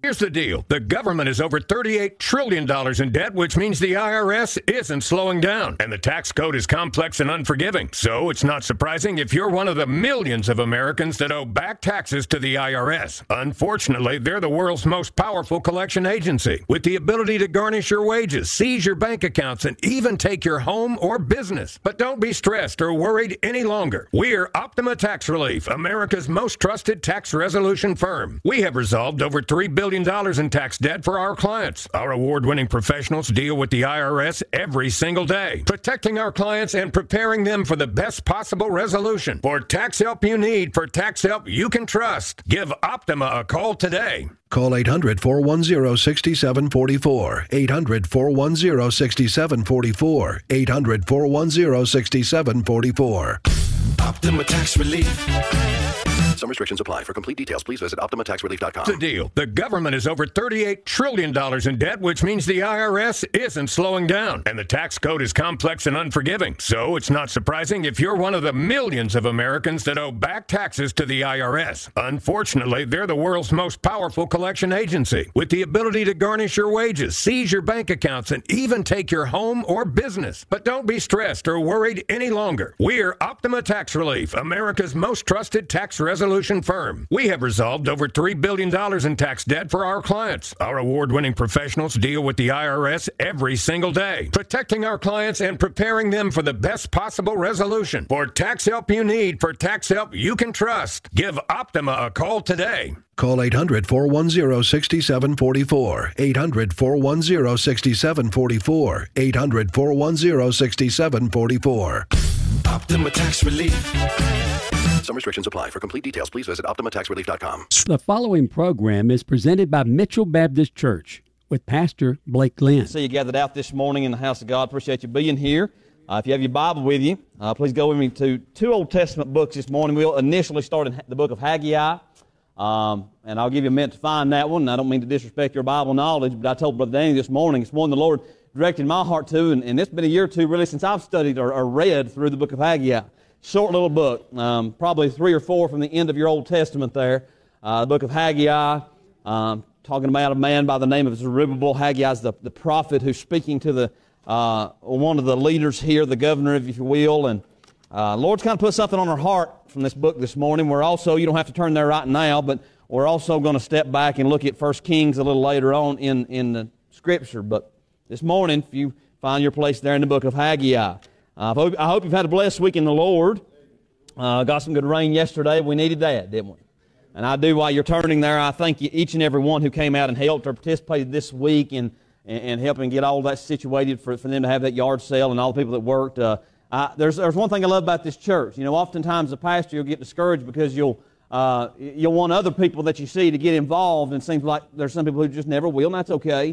Here's the deal. The government is over $38 trillion in debt, which means the IRS isn't slowing down. And the tax code is complex and unforgiving. So it's not surprising if you're one of the millions of Americans that owe back taxes to the IRS. Unfortunately, they're the world's most powerful collection agency, with the ability to garnish your wages, seize your bank accounts, and even take your home or business. But don't be stressed or worried any longer. We're Optima Tax Relief, America's most trusted tax resolution firm. We have resolved over $3 billion in tax debt for our clients. Our award-winning professionals deal with the IRS every single day, protecting our clients and preparing them for the best possible resolution. For tax help you need, for tax help you can trust, give Optima a call today. Call 800-410-6744. 800-410-6744. 800-410-6744. Optima Tax Relief. Some restrictions apply. For complete details, please visit OptimaTaxRelief.com. The deal. The government is over $38 trillion in debt, which means the IRS isn't slowing down. And the tax code is complex and unforgiving. So it's not surprising if you're one of the millions of Americans that owe back taxes to the IRS. Unfortunately, they're the world's most powerful collection agency, with the ability to garnish your wages, seize your bank accounts, and even take your home or business. But don't be stressed or worried any longer. We're Optima Tax Relief, America's most trusted tax resolution firm. We have resolved over $3 billion in tax debt for our clients. Our award-winning professionals deal with the IRS every single day, protecting our clients and preparing them for the best possible resolution. For tax help you need, for tax help you can trust, give Optima a call today. Call 800-410-6744. 800-410-6744. 800-410-6744. Optima Tax Relief. Some restrictions apply. For complete details, please visit OptimaTaxRelief.com. The following program is presented by Mitchell Baptist Church with Pastor Blake Glenn. See you gathered out this morning in the house of God. Appreciate you being here. If you have your Bible with you, please go with me to two Old Testament books this morning. We'll initially start in the book of Haggai, and I'll give you a minute to find that one. I don't mean to disrespect your Bible knowledge, but I told Brother Danny this morning it's one the Lord directed my heart to, and it's been a year or two really since I've studied or read through the book of Haggai. Short little book, probably 3 or 4 from the end of your Old Testament there. The book of Haggai, talking about a man by the name of Zerubbabel. Haggai is the prophet who's speaking to the one of the leaders here, the governor, if you will. And Lord's kind of put something on our heart from this book this morning. We're also, you don't have to turn there right now, but we're also going to step back and look at 1 Kings a little later on in the Scripture. But this morning, if you find your place there in the book of Haggai, I hope you've had a blessed week in the Lord. Got some good rain yesterday. We needed that, didn't we? And I do, while you're turning there, I thank each and every one who came out and helped or participated this week in helping get all that situated for them to have that yard sale and all the people that worked. There's one thing I love about this church. You know, oftentimes the pastor, you'll get discouraged because you'll want other people that you see to get involved, and it seems like there's some people who just never will, and that's okay.